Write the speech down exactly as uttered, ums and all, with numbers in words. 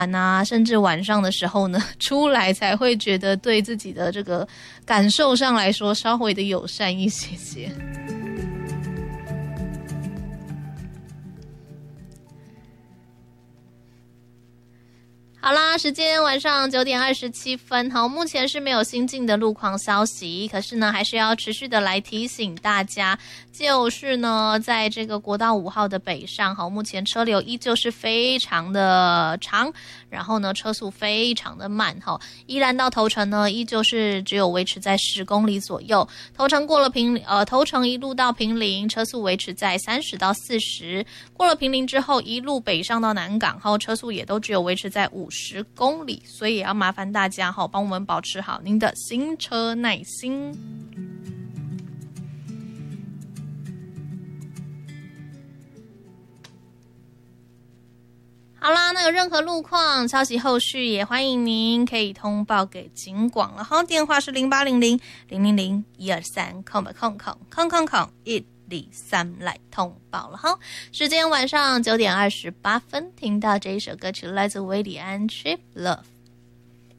啊，甚至晚上的时候呢，出来才会觉得对自己的这个感受上来说稍微的友善一些些。好啦，时间晚上九点二十七分，好，目前是没有新进的路况消息，可是呢，还是要持续的来提醒大家，就是呢，在这个国道五号的北上，好，目前车流依旧是非常的长，然后呢，车速非常的慢，哈，依然到头城呢，依旧是只有维持在十公里左右，头城过了平呃，头城一路到平林，车速维持在三十到四十，过了平林之后，一路北上到南港，后车速也都只有维持在五十公里，所以也要麻烦大家哈，帮我们保持好您的行车耐心。好啦，那有任何路况消息后续也欢迎您可以通报给警广了哈，电话是零八零零零零零一二三空吧空空空空空一二三来通报了哈。时间晚上九点二十八分，听到这一首歌曲来自韦礼安《Cheap Love》。